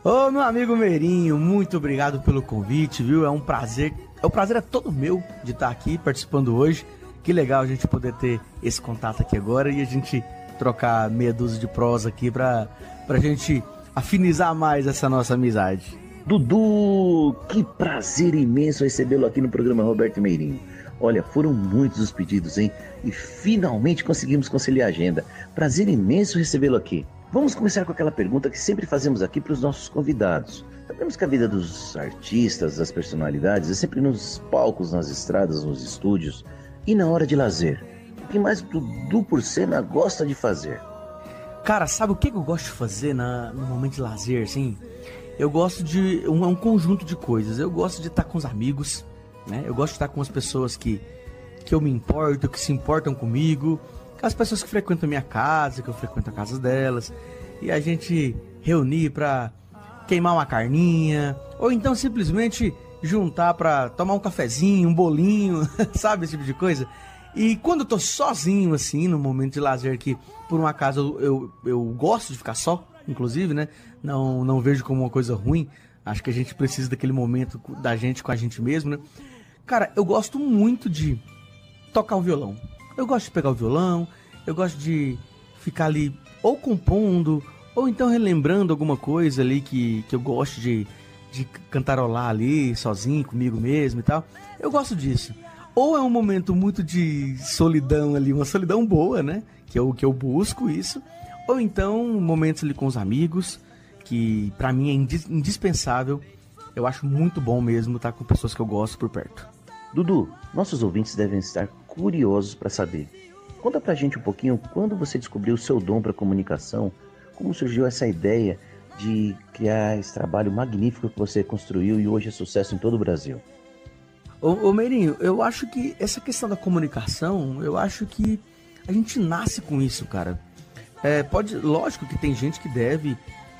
Ô, meu amigo Meirinho, muito obrigado pelo convite, viu? É um prazer, o prazer é todo meu de estar aqui participando hoje. Que legal a gente poder ter esse contato aqui agora e a gente trocar meia dúzia de prosa aqui pra gente afinizar mais essa nossa amizade. Dudu, que prazer imenso recebê-lo aqui no programa Roberto Meirinho. Olha, foram muitos os pedidos, hein? E finalmente conseguimos conciliar a agenda. Prazer imenso recebê-lo aqui. Vamos começar com aquela pergunta que sempre fazemos aqui para os nossos convidados. Sabemos que a vida dos artistas, das personalidades, é sempre nos palcos, nas estradas, nos estúdios e na hora de lazer. O que mais Dudu Porcena gosta de fazer? Cara, sabe o que eu gosto de fazer no momento de lazer, assim? Eu gosto de um conjunto de coisas. Eu gosto de estar com os amigos, né? Eu gosto de estar com as pessoas que eu me importo, que se importam comigo. As pessoas que frequentam a minha casa, que eu frequento a casa delas. E a gente reunir pra queimar uma carninha. Ou então simplesmente juntar pra tomar um cafezinho, um bolinho, sabe? Esse tipo de coisa. E quando eu tô sozinho, assim, no momento de lazer que, por um acaso, eu gosto de ficar só, inclusive, né? Não vejo como uma coisa ruim. Acho que a gente precisa daquele momento da gente com a gente mesmo, né? Cara, eu gosto muito de tocar o violão. Eu gosto de pegar o violão, eu gosto de ficar ali ou compondo, ou então relembrando alguma coisa ali que eu gosto de cantarolar ali, sozinho, comigo mesmo e tal. Eu gosto disso. Ou é um momento muito de solidão ali, uma solidão boa, né? Que eu busco isso. Ou então momentos ali com os amigos, que pra mim é indispensável. Eu acho muito bom mesmo estar com pessoas que eu gosto por perto. Dudu, nossos ouvintes devem estar curiosos para saber. Conta pra gente um pouquinho quando você descobriu o seu dom para comunicação, como surgiu essa ideia de criar esse trabalho magnífico que você construiu e hoje é sucesso em todo o Brasil. Ô Meirinho, eu acho que essa questão da comunicação, eu acho que a gente nasce com isso, cara. Lógico que tem gente que deve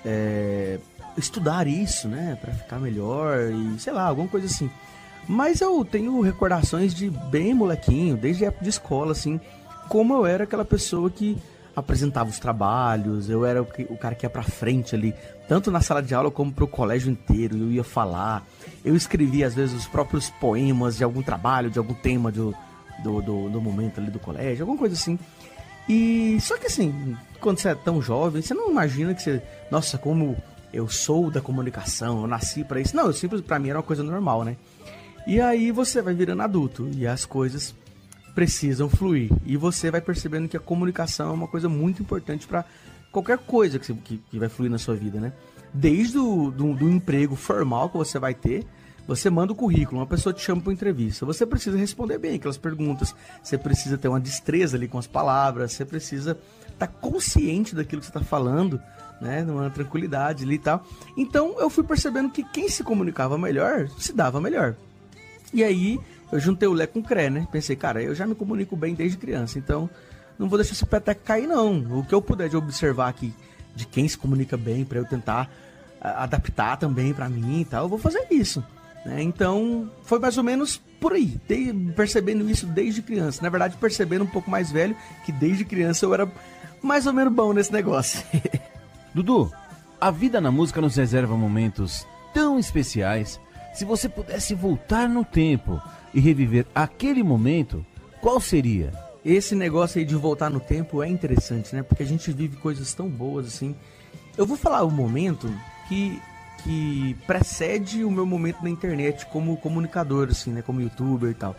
estudar isso, né, pra ficar melhor e sei lá, alguma coisa assim. Mas eu tenho recordações de bem molequinho, desde a época de escola, assim, como eu era aquela pessoa que apresentava os trabalhos, eu era o cara que ia pra frente ali, tanto na sala de aula como pro colégio inteiro, eu ia falar, eu escrevia às vezes os próprios poemas de algum trabalho, de algum tema do momento ali do colégio, alguma coisa assim. E só que assim, quando você é tão jovem, você não imagina que você, nossa, como eu sou da comunicação, eu nasci pra isso. Não, pra mim era uma coisa normal, né? E aí você vai virando adulto e as coisas precisam fluir. E você vai percebendo que a comunicação é uma coisa muito importante para qualquer coisa que vai fluir na sua vida, né? Desde do emprego formal que você vai ter, você manda o currículo, uma pessoa te chama para uma entrevista. Você precisa responder bem aquelas perguntas, você precisa ter uma destreza ali com as palavras, você precisa estar consciente daquilo que você está falando, né? Numa tranquilidade ali e tal. Então eu fui percebendo que quem se comunicava melhor, se dava melhor. E aí, eu juntei o Lé com o Cré, né? Pensei, cara, eu já me comunico bem desde criança, então não vou deixar esse peteco cair, não. O que eu puder de observar aqui de quem se comunica bem, pra eu tentar adaptar também pra mim e tal, eu vou fazer isso, né? Então, foi mais ou menos por aí, percebendo isso desde criança. Na verdade, percebendo um pouco mais velho, que desde criança eu era mais ou menos bom nesse negócio. Dudu, a vida na música nos reserva momentos tão especiais. Se você pudesse voltar no tempo e reviver aquele momento, qual seria? Esse negócio aí de voltar no tempo é interessante, né? Porque a gente vive coisas tão boas assim. Eu vou falar o momento que precede o meu momento na internet como comunicador, assim, né? Como youtuber e tal.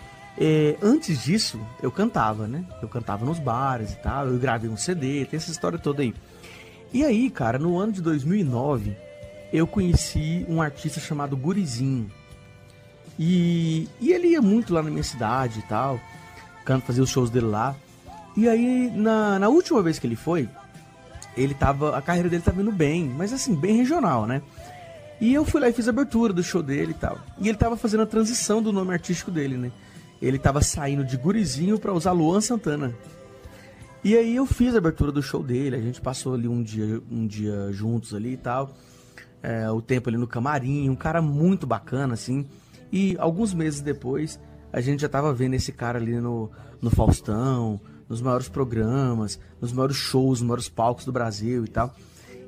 Antes disso, eu cantava, né? Eu cantava nos bares e tal, eu gravei um CD, tem essa história toda aí. E aí, cara, no ano de 2009... eu conheci um artista chamado Gurizinho. E ele ia muito lá na minha cidade e tal, fazia os shows dele lá. E aí, na última vez que ele foi, a carreira dele tava indo bem, mas assim, bem regional, né? E eu fui lá e fiz a abertura do show dele e tal. E ele tava fazendo a transição do nome artístico dele, né? Ele tava saindo de Gurizinho pra usar Luan Santana. E aí eu fiz a abertura do show dele, a gente passou ali um dia juntos ali e tal. O tempo ali no camarim, um cara muito bacana, assim. E alguns meses depois, a gente já tava vendo esse cara ali no Faustão, nos maiores programas, nos maiores shows, nos maiores palcos do Brasil e tal.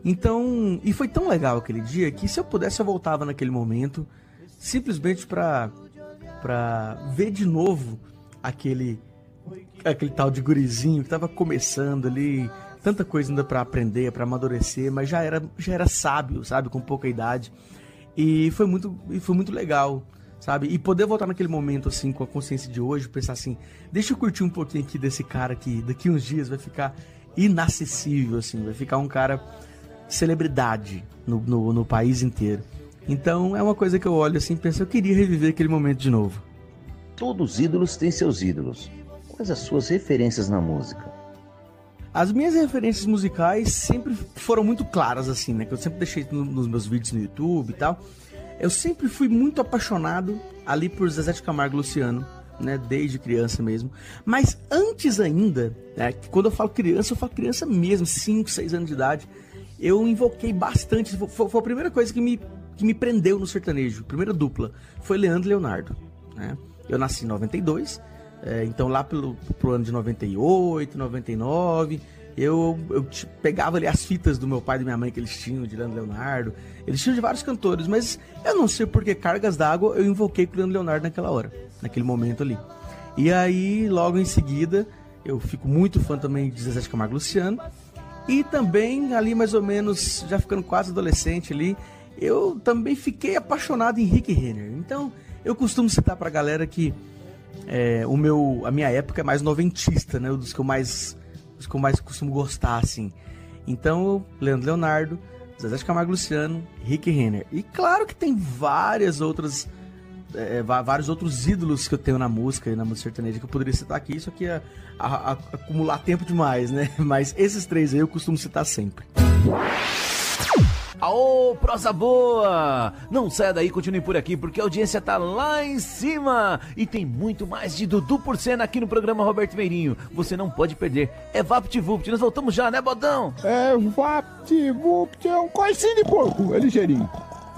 Então, e foi tão legal aquele dia que se eu pudesse eu voltava naquele momento, simplesmente pra ver de novo aquele tal de gurizinho que tava começando ali, tanta coisa ainda pra aprender, pra amadurecer, mas já era sábio, sabe, com pouca idade. E foi muito legal, sabe? E poder voltar naquele momento, assim, com a consciência de hoje, pensar assim, deixa eu curtir um pouquinho aqui desse cara que daqui uns dias vai ficar inacessível, assim, vai ficar um cara celebridade no país inteiro. Então é uma coisa que eu olho assim e penso, eu queria reviver aquele momento de novo. Todos os ídolos têm seus ídolos. Quais as suas referências na música? As minhas referências musicais sempre foram muito claras, assim, né? Que eu sempre deixei nos meus vídeos no YouTube e tal. Eu sempre fui muito apaixonado ali por Zezé de Camargo e Luciano, né? Desde criança mesmo. Mas antes ainda, né? Quando eu falo criança mesmo, 5, 6 anos de idade, eu invoquei bastante. Foi a primeira coisa que me prendeu no sertanejo. A primeira dupla foi Leandro e Leonardo, né? Eu nasci em 92. Então lá pro ano de 98, 99, eu pegava ali as fitas do meu pai e da minha mãe que eles tinham, de Leandro Leonardo. Eles tinham de vários cantores, mas eu não sei por que cargas d'água eu invoquei com o Leandro Leonardo naquela hora, naquele momento ali. E aí, logo em seguida, eu fico muito fã também de Zezé de Camargo e Luciano. E também, ali mais ou menos, já ficando quase adolescente ali, eu também fiquei apaixonado em Rick Renner. Então, eu costumo citar pra galera que a minha época é mais noventista, né? Dos que eu mais costumo gostar, assim. Então, Leandro Leonardo, Zezé de Camargo e Luciano, Rick Renner. E claro que tem vários outros ídolos que eu tenho na música sertaneja que eu poderia citar aqui. Isso aqui é acumular tempo demais, né? Mas esses 3 aí eu costumo citar sempre. Aô, prosa boa! Não saia daí, continue por aqui, porque a audiência tá lá em cima! E tem muito mais de Dudu por Cena aqui no programa Roberto Meirinho. Você não pode perder. É VaptVupt. Nós voltamos já, né, Bodão? É, VaptVupt é um coicinho de porco, é ligeirinho.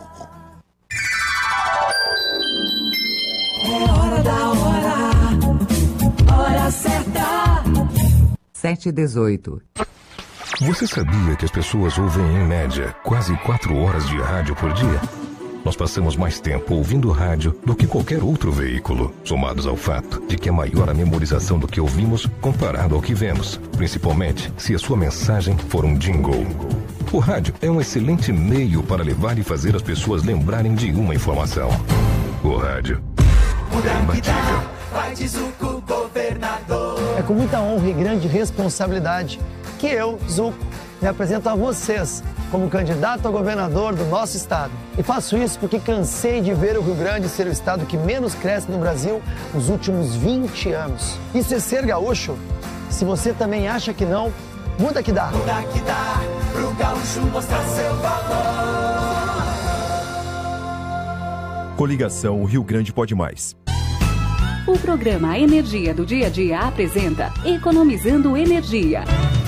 É hora da hora certa. 7h18. Você sabia que as pessoas ouvem, em média, quase 4 horas de rádio por dia? Nós passamos mais tempo ouvindo rádio do que qualquer outro veículo, somados ao fato de que é maior a memorização do que ouvimos comparado ao que vemos, principalmente se a sua mensagem for um jingle. O rádio é um excelente meio para levar e fazer as pessoas lembrarem de uma informação. O rádio é imbatível. É com muita honra e grande responsabilidade que eu, Zuco, me apresento a vocês como candidato a governador do nosso estado. E faço isso porque cansei de ver o Rio Grande ser o estado que menos cresce no Brasil nos últimos 20 anos. Isso é ser gaúcho? Se você também acha que não, muda que dá. Muda que dá, pro gaúcho mostrar seu valor. Coligação Rio Grande Pode Mais. O programa Energia do Dia a Dia apresenta Economizando Energia.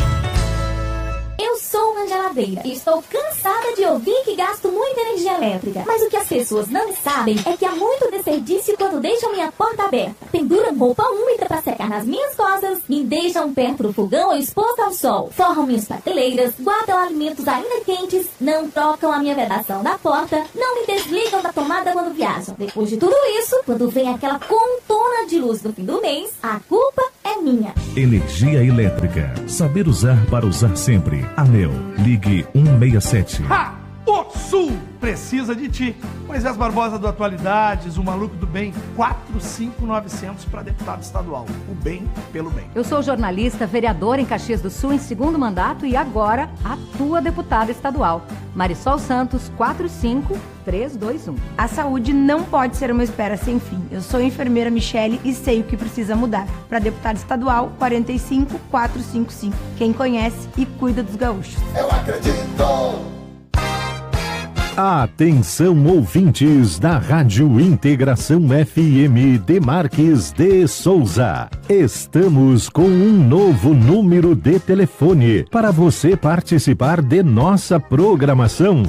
Eu sou Angela Veira e estou cansada de ouvir que gasto muita energia elétrica. Mas o que as pessoas não sabem é que há muito desperdício quando deixam minha porta aberta. Penduram roupa úmida para secar nas minhas costas, me deixam perto do fogão ou exposto ao sol. Forram minhas prateleiras, guardam alimentos ainda quentes, não trocam a minha vedação da porta, não me desligam da tomada quando viajam. Depois de tudo isso, quando vem aquela contona de luz no fim do mês, a culpa é minha. Energia elétrica. Saber usar para usar sempre. Anel. Ligue 167. O Sul precisa de ti. Moisés Barbosa do Atualidades, o Maluco do Bem, 45900 para deputado estadual. O bem pelo bem. Eu sou jornalista, vereadora em Caxias do Sul em 2º mandato e agora atua deputada estadual. Marisol Santos, 45321. A saúde não pode ser uma espera sem fim. Eu sou a enfermeira Michele e sei o que precisa mudar. Para deputada estadual, 45455. Quem conhece e cuida dos gaúchos. Eu acredito! Atenção, ouvintes da Rádio Integração FM de Marques de Souza. Estamos com um novo número de telefone para você participar de nossa programação.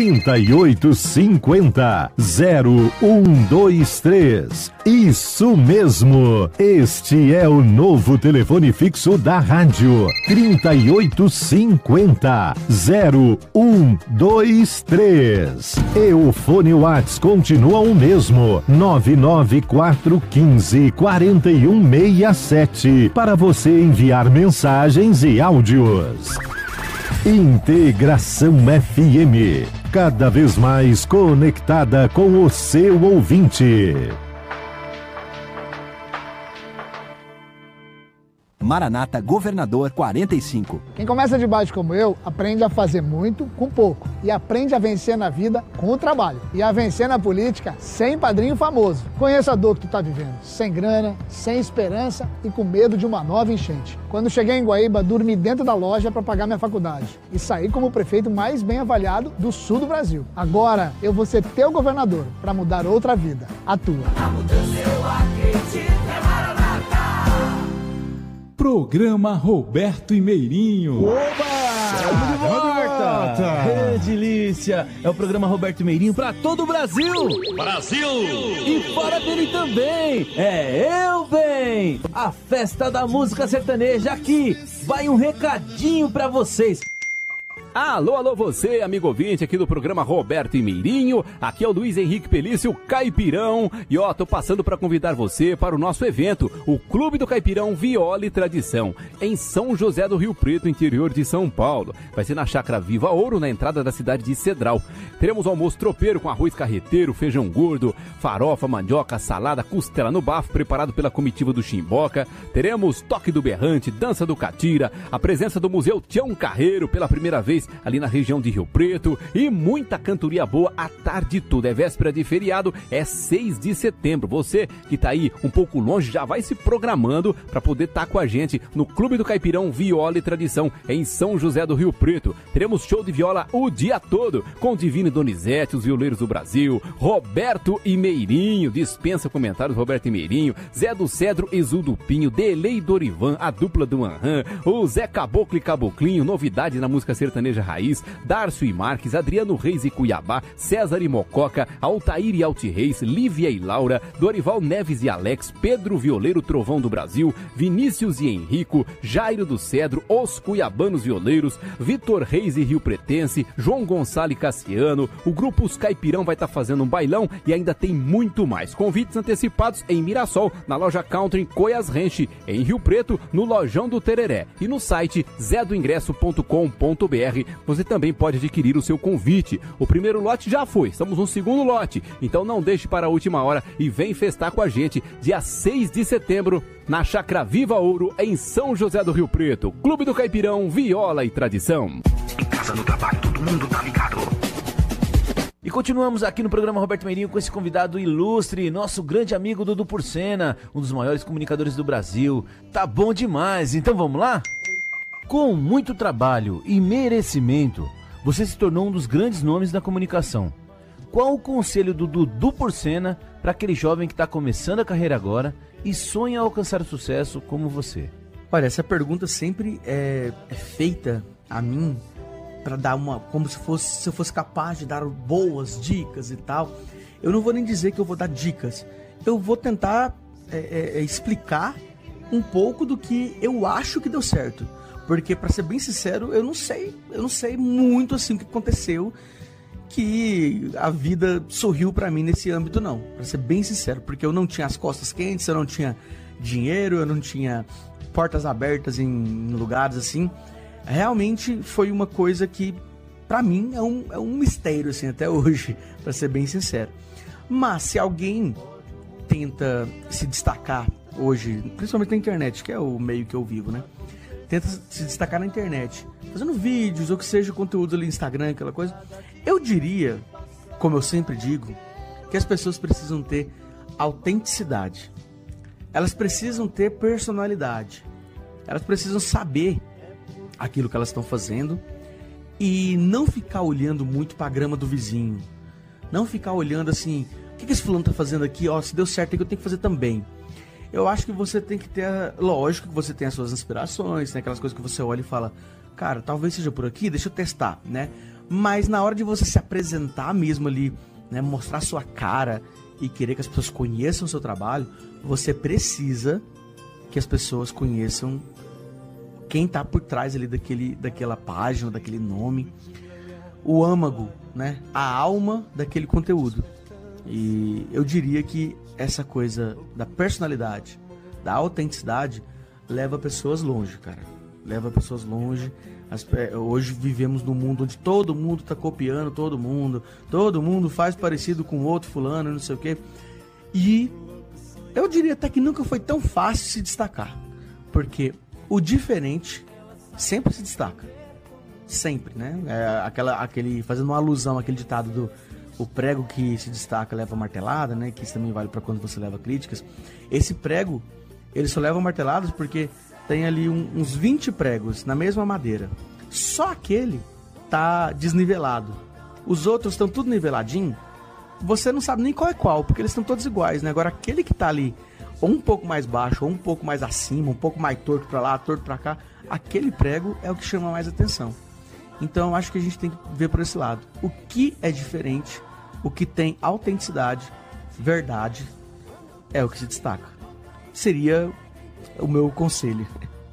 3850-0123. Isso mesmo, este é o novo telefone fixo da rádio. 3850-0123. E o fone Whats continua o mesmo, 99415-4167, para você enviar mensagens e áudios. Integração FM, cada vez mais conectada com o seu ouvinte. Maranata Governador 45. Quem começa de baixo como eu, aprende a fazer muito com pouco. E aprende a vencer na vida com o trabalho. E a vencer na política sem padrinho famoso. Conheça a dor que tu tá vivendo. Sem grana, sem esperança e com medo de uma nova enchente. Quando cheguei em Guaíba, dormi dentro da loja para pagar minha faculdade. E saí como o prefeito mais bem avaliado do sul do Brasil. Agora eu vou ser teu governador para mudar outra vida. A tua. A mudança eu acredito, é Maranata. Programa Roberto e Meirinho. Oba! Estamos de volta! Que delícia! É o programa Roberto e Meirinho para todo o Brasil! Brasil! E fora dele também! É Eu Bem! A festa da música sertaneja aqui! Vai um recadinho para vocês! Alô, alô, você, amigo ouvinte aqui do programa Roberto e Meirinho. Aqui é o Luiz Henrique Pelício, Caipirão. E ó, tô passando para convidar você para o nosso evento, o Clube do Caipirão Viola e Tradição, em São José do Rio Preto, interior de São Paulo. Vai ser na Chácara Viva Ouro, na entrada da cidade de Cedral. Teremos almoço tropeiro com arroz carreteiro, feijão gordo, farofa, mandioca, salada, costela no bafo, preparado pela comitiva do Chimboca. Teremos toque do berrante, dança do catira, a presença do Museu Tião Carreiro pela primeira vez ali na região de Rio Preto e muita cantoria boa a tarde toda. É véspera de feriado, é 6 de setembro. Você que tá aí um pouco longe já vai se programando para poder estar com a gente no Clube do Caipirão Viola e Tradição em São José do Rio Preto. Teremos show de viola o dia todo com Divino e Donizete, os violeiros do Brasil, Roberto e Meirinho, dispensa comentários, Roberto e Meirinho, Zé do Cedro e Zul do Pinho, Delei e Dorivan, a dupla do Anhã, o Zé Caboclo e Caboclinho, novidade na música sertaneja raiz, Darcio e Marques, Adriano Reis e Cuiabá, César e Mococa, Altair e Alti Reis, Lívia e Laura, Dorival Neves e Alex, Pedro Violeiro Trovão do Brasil, Vinícius e Henrico, Jairo do Cedro, os Cuiabanos Violeiros, Vitor Reis e Rio Pretense, João Gonçalo e Cassiano, o grupo Os Caipirão vai estar fazendo um bailão e ainda tem muito mais. Convites antecipados em Mirassol, na loja Country Coias Ranch, em Rio Preto, no Lojão do Tereré e no site zedoingresso.com.br. Você também pode adquirir o seu convite. O primeiro lote já foi, estamos no segundo lote, então não deixe para a última hora e vem festar com a gente dia 6 de setembro na Chácara Viva Ouro, em São José do Rio Preto. Clube do Caipirão, Viola e Tradição. Em casa, no trabalho, todo mundo tá ligado. E continuamos aqui no programa Roberto Meirinho com esse convidado ilustre, nosso grande amigo Dudu Porcena, um dos maiores comunicadores do Brasil. Tá bom demais, então vamos lá? Com muito trabalho e merecimento, você se tornou um dos grandes nomes da comunicação. Qual o conselho do Dudu Porcena para aquele jovem que está começando a carreira agora e sonha alcançar o sucesso como você? Olha, essa pergunta sempre é feita a mim para dar como se eu fosse capaz de dar boas dicas e tal. Eu não vou nem dizer que eu vou dar dicas. Eu vou tentar explicar um pouco do que eu acho que deu certo. Porque, para ser bem sincero, eu não sei muito assim o que aconteceu, que a vida sorriu para mim nesse âmbito, não. Para ser bem sincero, porque eu não tinha as costas quentes, eu não tinha dinheiro, eu não tinha portas abertas em lugares assim. Realmente foi uma coisa que, para mim, é um mistério assim até hoje, para ser bem sincero. Mas se alguém tenta se destacar hoje, principalmente na internet, que é o meio que eu vivo, né? Tenta se destacar na internet, fazendo vídeos ou que seja conteúdo ali no Instagram, aquela coisa. Eu diria, como eu sempre digo, que as pessoas precisam ter autenticidade. Elas precisam ter personalidade. Elas precisam saber aquilo que elas estão fazendo e não ficar olhando muito pra grama do vizinho. Não ficar olhando assim, o que esse fulano tá fazendo aqui? Ó, se deu certo, é que eu tenho que fazer também. Eu acho que você tem que ter, lógico que você tem as suas inspirações, tem aquelas coisas que você olha e fala, cara, talvez seja por aqui, deixa eu testar, né? Mas na hora de você se apresentar mesmo ali, né, mostrar sua cara e querer que as pessoas conheçam o seu trabalho, você precisa que as pessoas conheçam quem tá por trás ali daquela página, daquele nome, o âmago, né? A alma daquele conteúdo. E eu diria que essa coisa da personalidade, da autenticidade, leva pessoas longe, cara. Leva pessoas longe. Hoje vivemos num mundo onde todo mundo tá copiando todo mundo faz parecido com outro fulano, não sei o quê. E eu diria até que nunca foi tão fácil se destacar, porque o diferente sempre se destaca. Sempre, né? Fazendo uma alusão àquele ditado do o prego que se destaca leva martelada, né? Que isso também vale para quando você leva críticas. Esse prego, ele só leva marteladas porque tem ali uns 20 pregos na mesma madeira. Só aquele tá desnivelado. Os outros estão tudo niveladinho. Você não sabe nem qual é qual, porque eles estão todos iguais, né? Agora aquele que tá ali ou um pouco mais baixo, ou um pouco mais acima, um pouco mais torto para lá, torto para cá, aquele prego é o que chama mais atenção. Então eu acho que a gente tem que ver por esse lado. O que é diferente, o que tem autenticidade, verdade, é o que se destaca. Seria o meu conselho.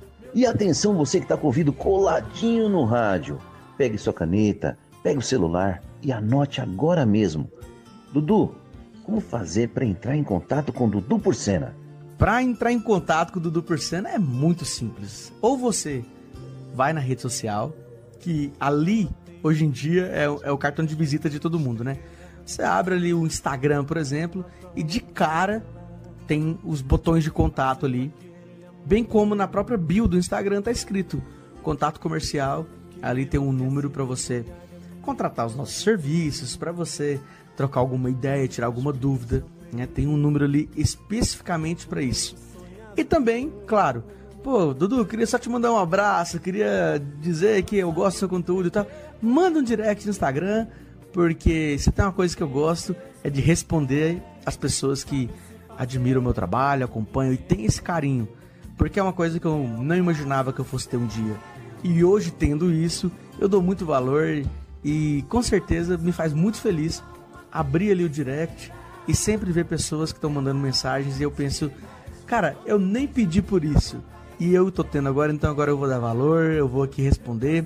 E atenção, você que está com o ouvido coladinho no rádio. Pegue sua caneta, pegue o celular e anote agora mesmo. Dudu, como fazer para entrar em contato com o Dudu Porcena? Para entrar em contato com o Dudu Porcena é muito simples. Ou você vai na rede social, que ali, hoje em dia, é o cartão de visita de todo mundo, né? Você abre ali o Instagram, por exemplo, e de cara tem os botões de contato ali, bem como na própria bio do Instagram tá escrito contato comercial. Ali tem um número para você contratar os nossos serviços, para você trocar alguma ideia, tirar alguma dúvida, né? Tem um número ali especificamente para isso. E também, claro, pô, Dudu, queria só te mandar um abraço, queria dizer que eu gosto do seu conteúdo e tal. Manda um direct no Instagram, porque se tem uma coisa que eu gosto é de responder as pessoas que admiram o meu trabalho, acompanham e tem esse carinho, porque é uma coisa que eu não imaginava que eu fosse ter um dia. E hoje, tendo isso, eu dou muito valor e com certeza me faz muito feliz abrir ali o direct e sempre ver pessoas que estão mandando mensagens e eu penso, cara, eu nem pedi por isso e eu tô tendo agora, então agora eu vou dar valor, eu vou aqui responder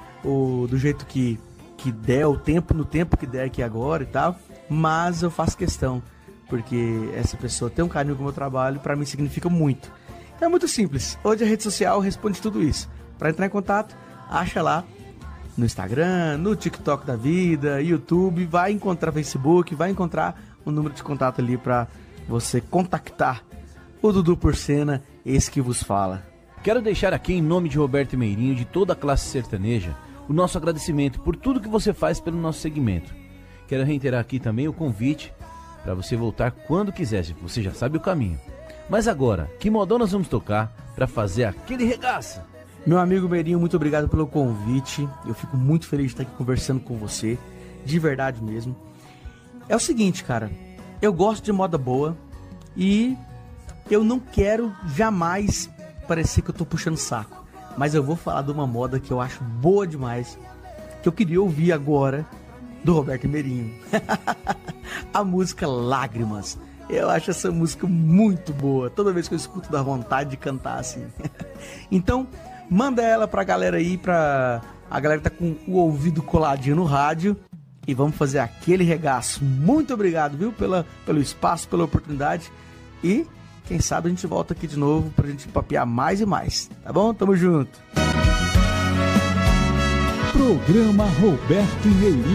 do jeito que der, no tempo que der aqui agora e tal, mas eu faço questão, porque essa pessoa tem um carinho com o meu trabalho, pra mim significa muito. Então é muito simples, hoje a rede social responde tudo isso. Para entrar em contato, acha lá no Instagram, no TikTok da vida, YouTube, vai encontrar Facebook, vai encontrar o número de contato ali para você contactar o Dudu Porcena, esse que vos fala. Quero deixar aqui em nome de Roberto Meirinho, de toda a classe sertaneja, o nosso agradecimento por tudo que você faz pelo nosso segmento. Quero reiterar aqui também o convite para você voltar quando quiser, você já sabe o caminho. Mas agora, que modão nós vamos tocar para fazer aquele regaço? Meu amigo Meirinho, muito obrigado pelo convite. Eu fico muito feliz de estar aqui conversando com você, de verdade mesmo. É o seguinte, cara, eu gosto de moda boa e eu não quero jamais parecer que eu tô puxando saco, mas eu vou falar de uma moda que eu acho boa demais, que eu queria ouvir agora, do Roberto Meirinho. A música Lágrimas. Eu acho essa música muito boa. Toda vez que eu escuto dá vontade de cantar assim. Então, manda ela pra galera aí, pra a galera que tá com o ouvido coladinho no rádio. E vamos fazer aquele regaço. Muito obrigado, viu? Pelo espaço, pela oportunidade. E quem sabe a gente volta aqui de novo pra gente papear mais e mais. Tá bom? Tamo junto. Programa Roberto Meirinho.